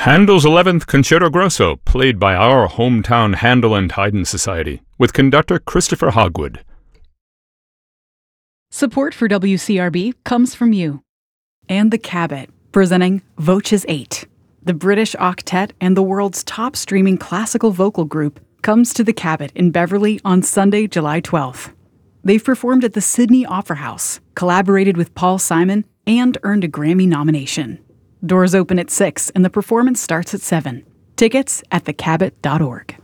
Handel's 11th Concerto Grosso, played by our hometown Handel and Haydn Society, with conductor Christopher Hogwood. Support for WCRB comes from you. And the Cabot, presenting Voces 8. The British octet and the world's top streaming classical vocal group comes to the Cabot in Beverly on Sunday, July 12th. They've performed at the Sydney Opera House, collaborated with Paul Simon, and earned a Grammy nomination. Doors open at 6 and the performance starts at 7. Tickets at thecabot.org.